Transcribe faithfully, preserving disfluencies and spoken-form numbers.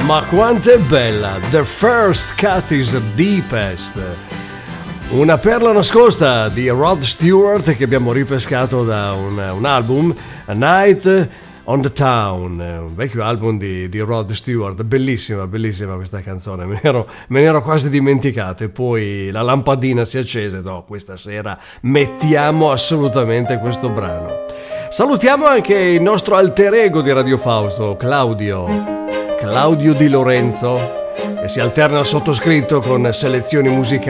Ma quanto è bella! The First Cut is the Deepest. Una perla nascosta di Rod Stewart che abbiamo ripescato da un, un album, A Night on the Town, un vecchio album di, di Rod Stewart. Bellissima, bellissima questa canzone, me ne, ero, me ne ero quasi dimenticato e poi la lampadina si accese. No, questa sera mettiamo assolutamente questo brano. Salutiamo anche il nostro alter ego di Radio Fausto, Claudio. Claudio Di Lorenzo, che si alterna al sottoscritto con selezioni musicali